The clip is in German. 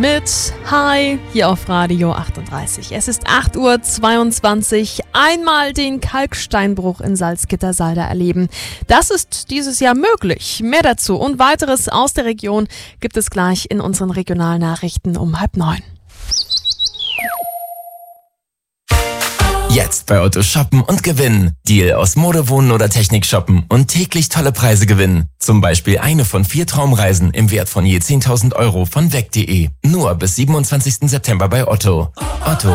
Mit Hi hier auf Radio 38. Es ist 8:22 Uhr. Einmal den Kalksteinbruch in Salzgitter-Salda erleben. Das ist dieses Jahr möglich. Mehr dazu und weiteres aus der Region gibt es gleich in unseren Regionalnachrichten um 8:30. Jetzt bei Otto shoppen und gewinnen. Deal aus Mode, Wohnen oder Technik shoppen und täglich tolle Preise gewinnen. Zum Beispiel eine von 4 Traumreisen im Wert von je 10.000 € von weg.de. Nur bis 27. September bei Otto. Otto.